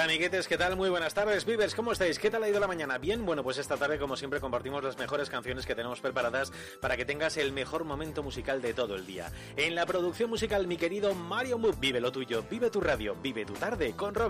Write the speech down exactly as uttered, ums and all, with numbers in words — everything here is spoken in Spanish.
amiguetes, ¿qué tal? Muy buenas tardes, Vivers, ¿cómo estáis? ¿Qué tal ha ido la mañana? Bien, bueno, pues esta tarde, como siempre, compartimos las mejores canciones que tenemos preparadas para que tengas el mejor momento musical de todo el día. En la producción musical, mi querido Mario Move, vive lo tuyo, vive tu radio, vive tu tarde con Robert.